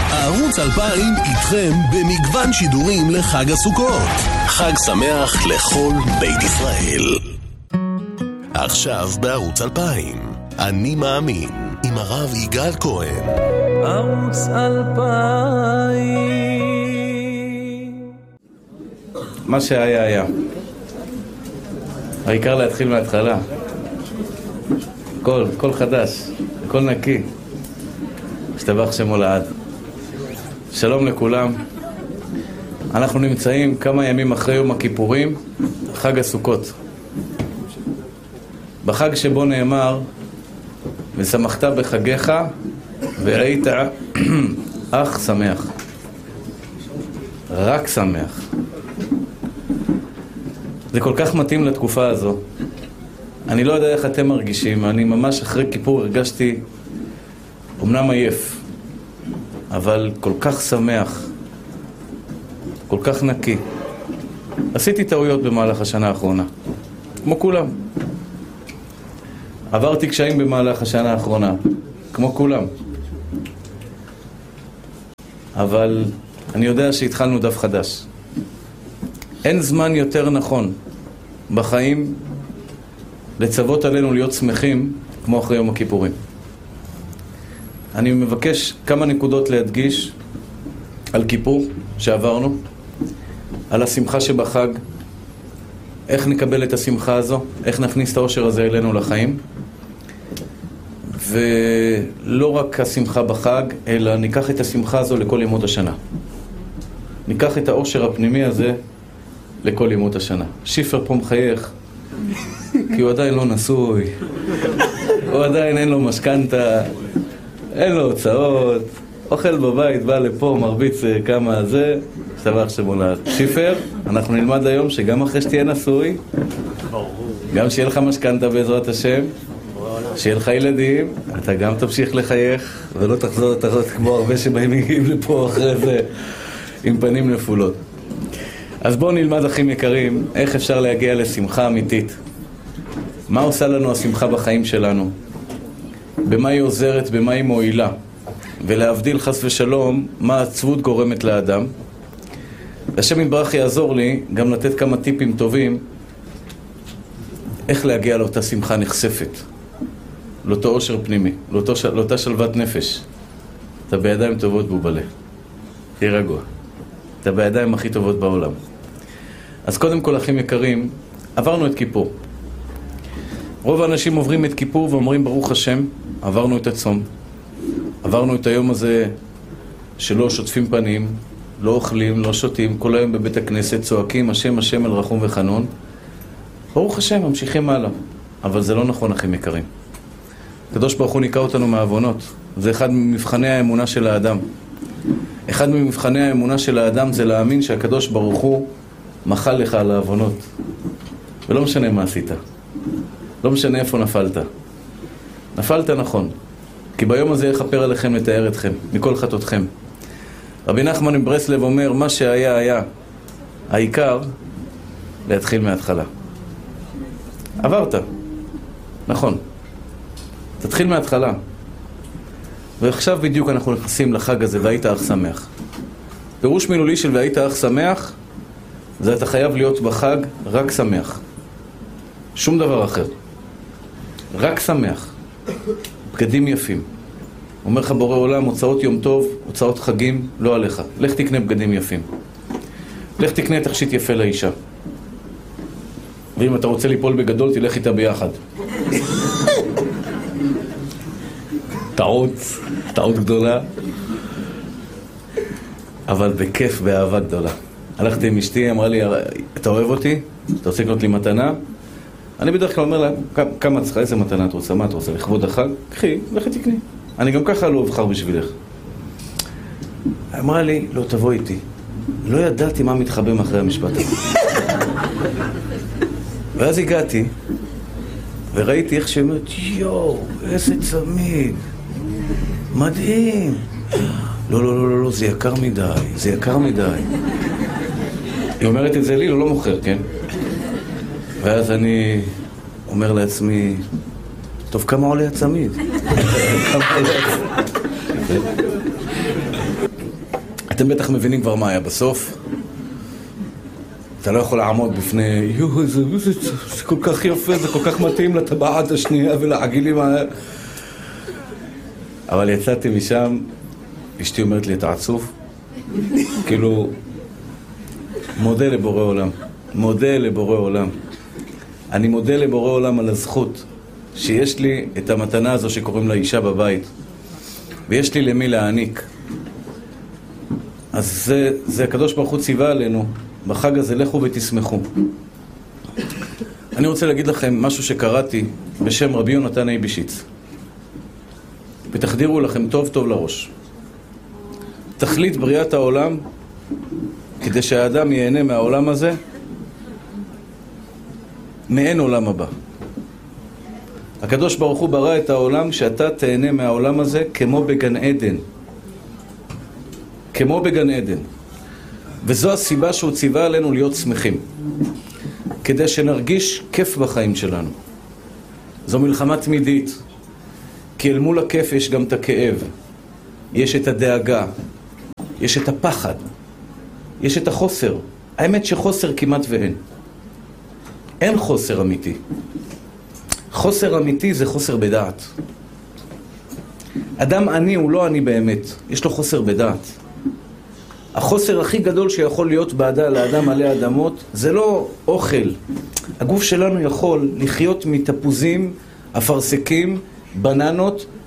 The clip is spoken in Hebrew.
ערוץ 2000 איתכם במגוון שידורים לחג הסוכות. חג שמח לכל בית ישראל. עכשיו בערוץ 2000, אני מאמין, עם הרב יגאל כהן. ערוץ 2000. מה שהיה היה. העיקר להתחיל מההתחלה. כל חדש, הכל נקי. השתבח שמו לעד. שלום לכולם. אנחנו נמצאים כמה ימים אחרי יום הכיפורים, חג הסוכות. בחג שבו נאמר, ושמחת בחגיך והיית אך שמח. רק שמח. זה כל כך מתאים לתקופה הזו. אני לא יודע איך אתם מרגישים, אני ממש אחרי כיפור הרגשתי אמנם עייף, אבל כל כך שמח, כל כך נקי. עשיתי טעויות במהלך השנה האחרונה, כמו כולם. עברתי קשיים במהלך השנה האחרונה, כמו כולם. אבל אני יודע שהתחלנו דף חדש. אין זמן יותר נכון בחיים לצוות עלינו להיות שמחים כמו אחרי יום הכיפורים. אני מבקש כמה נקודות להדגיש על כיפור שעברנו, על השמחה שבחג, איך נקבל את השמחה הזו, איך נכניס את האושר הזה אלינו לחיים, ולא רק השמחה בחג, אלא ניקח את השמחה הזו לכל ימות השנה. ניקח את האושר הפנימי הזה לכל ימות השנה. שיפר פה מחייך, כי הוא עדיין לא נשוי, הוא עדיין אין לו משכנתה, אין לו הוצאות, אוכל בבית, בא לפה, מרביץ כמה זה, שתבח שמולד. שיפר, אנחנו נלמד היום שגם אחרי שתהיה נשוי, גם שיהיה לך משכנתה בעזרת השם, שיהיה לך ילדים, אתה גם תמשיך לחייך, ולא תחזור לתחזור כמו הרבה שבאים מגיעים לפה אחרי זה, עם פנים נפולות. אז בואו נלמד, אחים יקרים, איך אפשר להגיע לשמחה אמיתית. מה עושה לנו השמחה בחיים שלנו? במה היא עוזרת, במה היא מועילה? ולהבדיל חס ושלום, מה העצבות גורמת לאדם? השם יתברך יעזור לי גם לתת כמה טיפים טובים איך להגיע לאותה שמחה נחשפת, לאותו עושר פנימי, לאותה שלוות נפש. אתה בידיים טובות בובלה, תהיה רגוע, אתה בידיים הכי טובות בעולם. אז קודם כל, אחים יקרים, עברנו את כיפור. רוב האנשים עוברים את כיפור ואומרים ברוך השם, עברנו את הצום, עברנו את היום הזה שלא שוטפים פנים, לא אוכלים, לא שותים, כל היום בבית הכנסת צועקים השם השם אל רחום וחנון. ברוך השם, ממשיכים הלאה. אבל זה לא נכון, אחים יקרים. הקדוש ברוך הוא ניקה אותנו מהעוונות. זה אחד ממבחני האמונה של האדם. אחד ממבחני האמונה של האדם זה להאמין שהקדוש ברוך הוא מחל לך על העוונות. ולא משנה מה עשית. לא משנה איפה נפלת. נפלת נכון. כי ביום הזה יכפר עליכם לתאר אתכם, מכל חטאותכם. רבי נחמן מברסלב אומר, מה שהיה היה. העיקר להתחיל מההתחלה. עברת. נכון. תתחיל מההתחלה. ועכשיו בדיוק אנחנו נכנסים לחג הזה, והיית אך שמח. פירוש מילולי של והיית אך שמח, זה אתה חייב להיות בחג רק שמח. שום דבר אחר. רק שמח. בגדים יפים. אומר לך בורא עולם, הוצאות יום טוב, הוצאות חגים, לא עליך. לך תקנה בגדים יפים. לך תקנה תכשיט יפה לאישה. ואם אתה רוצה ליפול בגדול, תלך איתה ביחד. טעות גדולה. אבל בכיף, באהבה גדולה. הלכתי עם אשתי, אמרה לי, אתה אוהב אותי? אתה רוצה לקנות לי מתנה? אני בדרך כלל אומר לה, כמה צריכה, איזה מתנה את רוצה? מה את רוצה? לכבוד החג? קחי, לכי תקני. אני גם ככה לא אבחר בשבילך. אמרה לי, לא, תבוא איתי. לא ידעתי מה מתחבא מאחרי המשפט הזה. ואז הגעתי, וראיתי איך שהיא אומרת, יואו, איזה צמיד. מדהים. לא, זה יקר מדי. היא אומרת את זה לי, לא מוכר, כן? ואז אני אומר לעצמי, טוב, כמה עולה הצמיד? אתם בטח מבינים כבר מה היה בסוף. אתה לא יכול לעמוד בפני, זה כל כך יפה, זה כל כך מתאים לטבעת השנייה ולעגילים. אבל יצאתי משם, אשתי אומרת לי, אתה עצוב? כאילו, מודה לבורא עולם. מודה לבורא עולם. אני מודה לבורא עולם על הזכות שיש לי את המתנה הזו שקוראים לה אישה בבית. ויש לי למי להעניק. אז זה הקדוש ברוך הוא ציווה עלינו. בחג הזה לכו ותשמחו. אני רוצה להגיד לכם משהו שקראתי בשם רבי יונתן אייבשיץ. ותחדירו לכם טוב טוב לראש. תכלית בריאת העולם, כדי שהאדם ייהנה מהעולם הזה, מאין עולם הבא. הקדוש ברוך הוא ברא את העולם שאתה תהנה מהעולם הזה כמו בגן עדן. כמו בגן עדן. וזו הסיבה שהוא ציווה עלינו להיות שמחים. כדי שנרגיש כיף בחיים שלנו. זו מלחמה תמידית. כי אל מול הכיף יש גם את הכאב. יש את הדאגה. יש את הפחד. יש את החוסר. האמת שחוסר כמעט ואין. אין חוסר אמיתי. חוסר אמיתי זה חוסר בדעת. אדם עני הוא לא עני באמת. יש לו חוסר בדעת. החוסר הכי גדול שיכול להיות לאדם עלי אדמות זה לא אוכל. הגוף שלנו יכול לחיות מתפוזים, אפרסקים, בננות